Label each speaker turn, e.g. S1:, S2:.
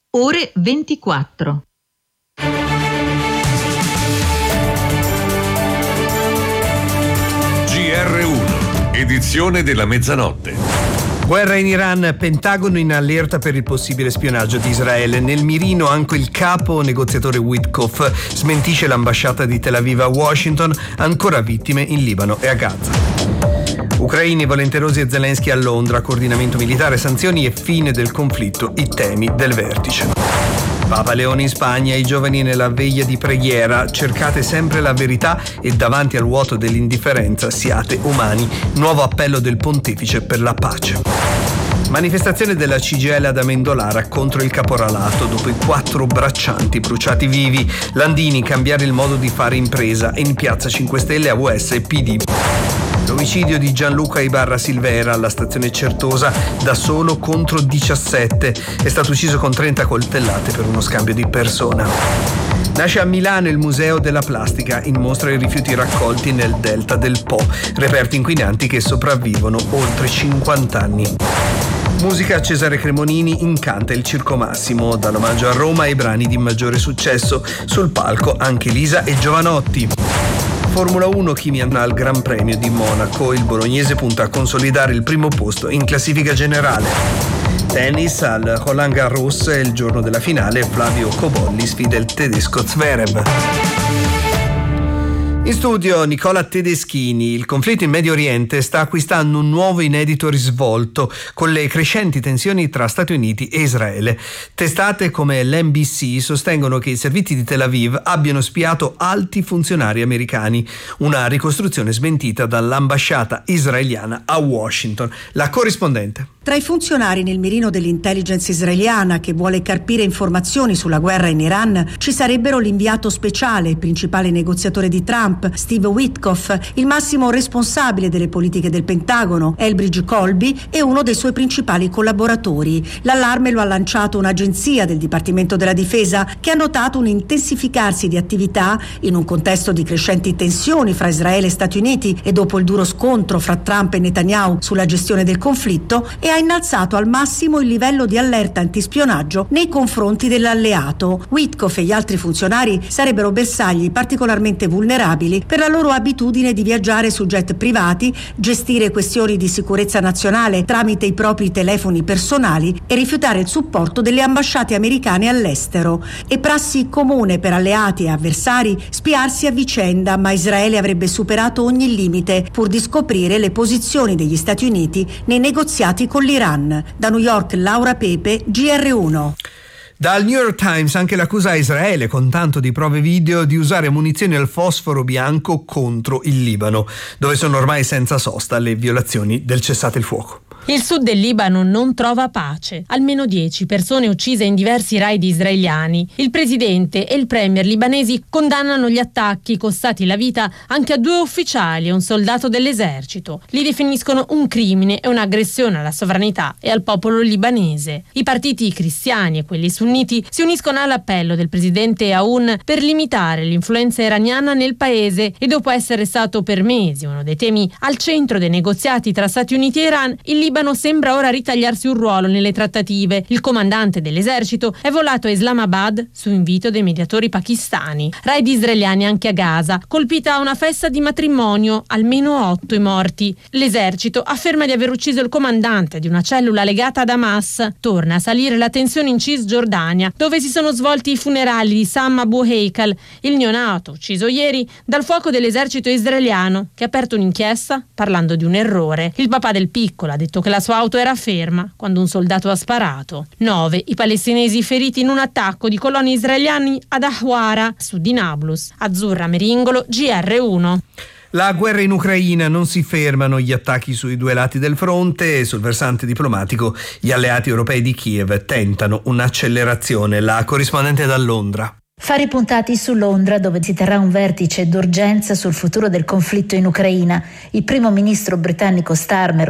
S1: ore 24.
S2: GR1, edizione della mezzanotte.
S3: Guerra in Iran, Pentagono in allerta per il possibile spionaggio di Israele. Nel mirino anche il capo negoziatore Witkoff, smentisce l'ambasciata di Tel Aviv a Washington, ancora vittime in Libano e a Gaza. Ucraini, volenterosi e Zelensky a Londra, coordinamento militare, sanzioni e fine del conflitto, i temi del vertice. Papa Leone in Spagna, i giovani nella veglia di preghiera, cercate sempre la verità e davanti al vuoto dell'indifferenza siate umani. Nuovo appello del pontefice per la pace. Manifestazione della CGIL ad Amendolara contro il caporalato dopo i 4 braccianti bruciati vivi. Landini, cambiare il modo di fare impresa, in piazza 5 Stelle, AVS e PD. L'omicidio di Gianluca Ibarra Silvera alla stazione Certosa, da solo contro 17. È stato ucciso con 30 coltellate per uno scambio di persona. Nasce a Milano il Museo della Plastica, in mostra i rifiuti raccolti nel delta del Po, reperti inquinanti che sopravvivono oltre 50 anni. Musica, Cesare Cremonini incanta il Circo Massimo, dall'omaggio a Roma ai brani di maggiore successo. Sul palco anche Lisa e Giovanotti. Formula 1, Kimi andrà al Gran Premio di Monaco, il bolognese punta a consolidare il primo posto in classifica generale. Tennis, al Roland Garros è il giorno della finale, Flavio Cobolli sfida il tedesco Zverev. In studio Nicola Tedeschini. Il conflitto in Medio Oriente sta acquistando un nuovo inedito risvolto con le crescenti tensioni tra Stati Uniti e Israele. Testate come l'NBC sostengono che i servizi di Tel Aviv abbiano spiato alti funzionari americani, una ricostruzione smentita dall'ambasciata israeliana a Washington. La corrispondente.
S4: Tra i funzionari nel mirino dell'intelligence israeliana che vuole carpire informazioni sulla guerra in Iran ci sarebbero l'inviato speciale, il principale negoziatore di Trump, Steve Witkoff, il massimo responsabile delle politiche del Pentagono, Elbridge Colby, e uno dei suoi principali collaboratori. L'allarme lo ha lanciato un'agenzia del Dipartimento della Difesa che ha notato un intensificarsi di attività in un contesto di crescenti tensioni fra Israele e Stati Uniti e dopo il duro scontro fra Trump e Netanyahu sulla gestione del conflitto, e ha innalzato al massimo il livello di allerta antispionaggio nei confronti dell'alleato. Witkoff e gli altri funzionari sarebbero bersagli particolarmente vulnerabili per la loro abitudine di viaggiare su jet privati, gestire questioni di sicurezza nazionale tramite i propri telefoni personali e rifiutare il supporto delle ambasciate americane all'estero. È prassi comune per alleati e avversari spiarsi a vicenda, ma Israele avrebbe superato ogni limite pur di scoprire le posizioni degli Stati Uniti nei negoziati con l'Iran. Da New York, Laura Pepe, GR1.
S3: Dal New York Times anche l'accusa a Israele, con tanto di prove video, di usare munizioni al fosforo bianco contro il Libano, dove sono ormai senza sosta le violazioni del cessate il fuoco.
S5: Il sud del Libano non trova pace. Almeno 10 persone uccise in diversi raid israeliani. Il presidente e il premier libanesi condannano gli attacchi costati la vita anche a 2 ufficiali e un soldato dell'esercito. Li definiscono un crimine e un'aggressione alla sovranità e al popolo libanese. I partiti cristiani e quelli sunniti si uniscono all'appello del presidente Aoun per limitare l'influenza iraniana nel paese, e dopo essere stato per mesi uno dei temi al centro dei negoziati tra Stati Uniti e Iran, il Libano sembra ora ritagliarsi un ruolo nelle trattative. Il comandante dell'esercito è volato a Islamabad su invito dei mediatori pakistani. Raid israeliani anche a Gaza, colpita una festa di matrimonio, almeno 8 i morti. L'esercito afferma di aver ucciso il comandante di una cellula legata ad Hamas. Torna a salire la tensione in Cisgiordania, dove si sono svolti i funerali di Sam Abu Heikal, il neonato ucciso ieri dal fuoco dell'esercito israeliano, che ha aperto un'inchiesta parlando di un errore. Il papà del piccolo ha detto che la sua auto era ferma quando un soldato ha sparato. 9 i palestinesi feriti in un attacco di coloni israeliani ad Ahwara, sud di Nablus. Azzurra Meringolo, GR1.
S3: La guerra in Ucraina, non si fermano gli attacchi sui 2 lati del fronte e sul versante diplomatico gli alleati europei di Kiev tentano un'accelerazione. La corrispondente da Londra.
S6: Fari puntati su Londra, dove si terrà un vertice d'urgenza sul futuro del conflitto in Ucraina. Il primo ministro britannico Starmer